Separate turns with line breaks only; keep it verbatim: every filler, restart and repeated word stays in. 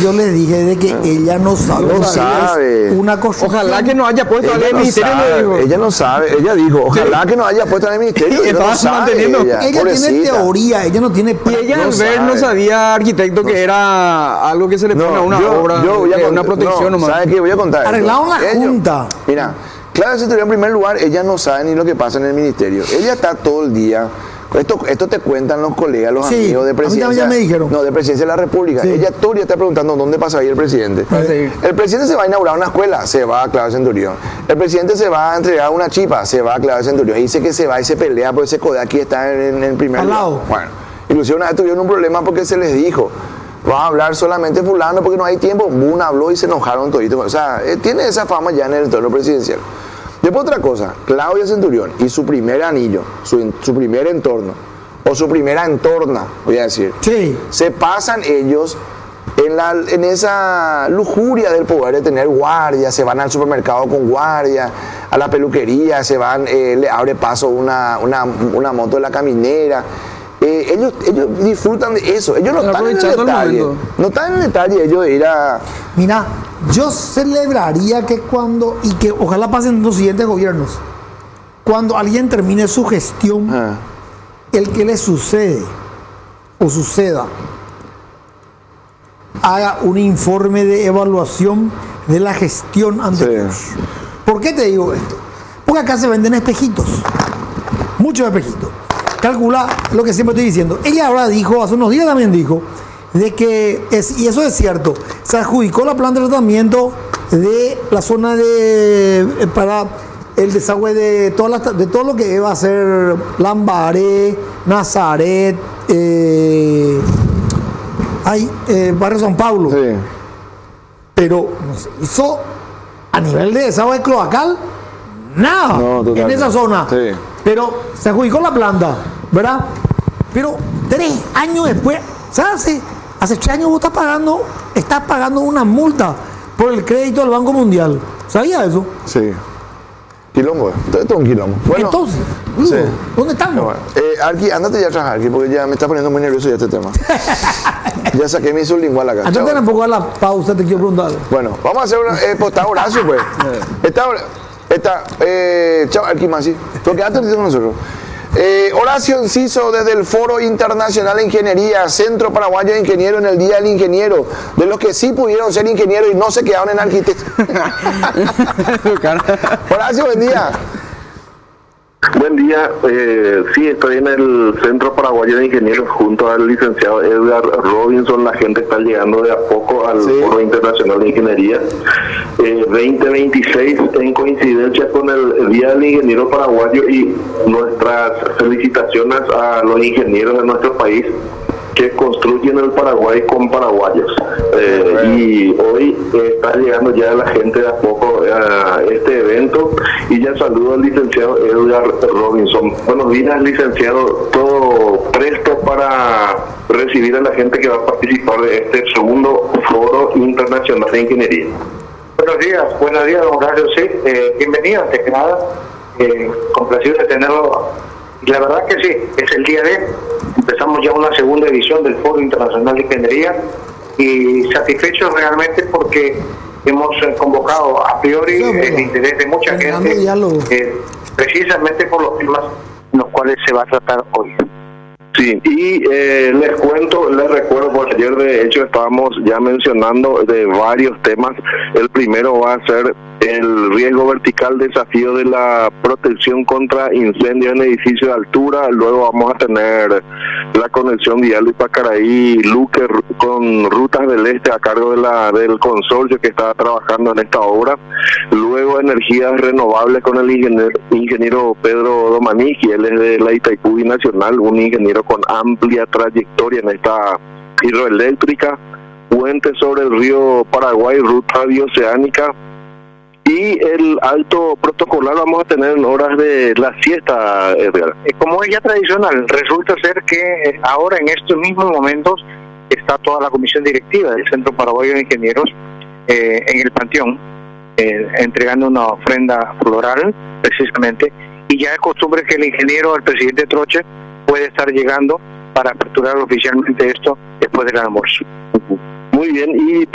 yo les dije de que ella no sabe.
No sabe.
Una construcción.
Ojalá que no haya puesto
Ella
al
no
ministerio,
sabe,
le dijo.
ella no sabe, ella dijo, ojalá
Sí.
que nos haya puesto en el ministerio. Ella
Estaba
no sabe,
manteniendo.
ella,
Ella tiene
pobrecita.
teoría, ella no tiene
Y
práctica.
ella
No
al ver no
sabe.
sabía, arquitecto, que era algo que se le pone a una
yo,
obra,
yo voy a
que es una
contar-
protección
no,
nomás.
¿sabe qué? Voy a contar. esto.
Arreglaron la
Ellos-
junta.
Mira, Claudia Centurión, en primer lugar, ella no sabe ni lo que pasa en el ministerio. Ella está todo el día. Esto, esto te cuentan los colegas, los
Sí,
amigos de
a mí
presidencia.
también ya me dijeron.
No, de presidencia de la República.
Sí.
Ella todo el día está preguntando dónde pasa ahí el presidente.
Sí.
El presidente se va a inaugurar una escuela, se va a Claudia Centurión. El presidente se va a entregar una chipa, se va a Claudia Centurión. Y dice que se va y se pelea porque ese coda aquí está en, en el primer
Al
lugar.
lado.
Bueno, inclusive una vez tuvieron un problema porque se les dijo, va a hablar solamente fulano porque no hay tiempo. Boom habló y se enojaron toditos. O sea, eh, tiene esa fama ya en el entorno presidencial. Después otra cosa, Claudia Centurión y su primer anillo, su, su primer entorno, o su primera entorna, voy a decir,
Sí.
se pasan ellos en, la, en esa lujuria del poder de tener guardia, se van al supermercado con guardia, a la peluquería, se van, eh, le abre paso una, una, una moto de la caminera. Eh, ellos, ellos disfrutan de eso, ellos no
Están
están en el
aprovechando el
detalle,
momento.
no están en el detalle ellos de ir a...
Mira, yo celebraría que cuando, y que ojalá pasen los siguientes gobiernos, cuando alguien termine su gestión,
Ah,
el que le sucede o suceda haga un informe de evaluación de la gestión anterior.
Sí.
¿Por qué te digo esto? Porque acá se venden espejitos, muchos espejitos. Calcula lo que siempre estoy diciendo. Ella ahora dijo, hace unos días también dijo, de que, es, y eso es cierto, se adjudicó la planta de tratamiento de la zona de, eh, para el desagüe de, todas las, de todo lo que va a ser Lambaré, Nazaret, eh, hay, eh, Barrio San Pablo.
sí.
Pero no se hizo a nivel de desagüe cloacal nada
No,
en
totalmente.
esa zona.
Sí.
Pero se adjudicó la planta, ¿verdad? Pero tres años después, ¿sabes? Hace, hace tres años vos estás pagando, estás pagando una multa por el crédito del Banco Mundial. ¿Sabía eso?
Sí. Quilombo, esto esto es un quilombo. Bueno,
Entonces, Lugo,
sí.
¿dónde estamos?
bueno. Eh, Arqui, ándate ya atrás, Arqui, porque ya me está poniendo muy nervioso ya este tema. Ya saqué mi sublingual acá.
Antes
chao.
de un poco a la pausa, te quiero preguntar.
Bueno, vamos a hacer una. Eh, pues está Horacio, pues. Está. está eh, chao, Arqui Masi. Porque antes lo hicimos nosotros. Eh, Horacio Enciso desde el Foro Internacional de Ingeniería, Centro Paraguayo de Ingenieros en el Día del Ingeniero, de los que sí pudieron ser ingenieros y no se quedaron en arquitectura. Horacio, buen día.
Buen día, eh, sí, estoy en el Centro Paraguayo de Ingenieros junto al licenciado Edgar Robinson. La gente está llegando de a poco al
Sí.
Foro Internacional de Ingeniería eh, veinte veintiséis, en coincidencia con el Día del Ingeniero Paraguayo, y nuestras felicitaciones a los ingenieros de nuestro país que construyen el Paraguay con paraguayos. Eh,
Bueno.
y hoy eh, está llegando ya la gente de a poco a este evento, y ya saludo al licenciado Edgar Robinson. Buenos días, licenciado. Todo presto para recibir a la gente que va a participar de este segundo Foro Internacional de Ingeniería.
Buenos días, buenos días, don Horacio, sí, eh, bienvenido, antes que nada, eh, complacido de tenerlo, y la verdad que sí, es el día de, empezamos ya una segunda edición del Foro Internacional de Ingeniería, y satisfechos realmente porque hemos eh, convocado a priori
Sí,
el
bueno,
interés de mucha
generando
gente,
diálogo.
eh, precisamente por los temas en los cuales se va a tratar hoy.
Sí, y eh, les cuento, les recuerdo, porque ayer de hecho estábamos ya mencionando de varios temas. El primero va a ser el riesgo vertical, desafío de la protección contra incendios en edificios de altura. Luego vamos a tener la conexión vial de Pacaraí, Luque, con Rutas del Este a cargo de la del consorcio que está trabajando en esta obra. Luego energías renovables con el ingeniero, ingeniero Pedro Domanici, él es de la Itaipú Nacional, un ingeniero con amplia trayectoria en esta hidroeléctrica. Puente sobre el río Paraguay, ruta bioceánica. Y el alto protocolar vamos a tener en horas de la siesta, Edgar.
Eh, como es ya tradicional, resulta ser que eh, ahora en estos mismos momentos está toda la comisión directiva del Centro Paraguayo de Ingenieros eh, en el Panteón, eh, entregando una ofrenda floral, precisamente, y ya es costumbre que el ingeniero, el presidente Troche, puede estar llegando para aperturar oficialmente esto después del almuerzo.
Muy bien, y